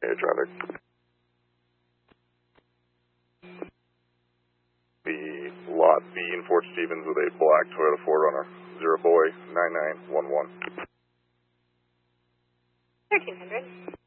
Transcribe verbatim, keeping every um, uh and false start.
traffic. The lot B in Fort Stevens with a black Toyota four runner, zero boy, nine nine one one. thirteen hundred.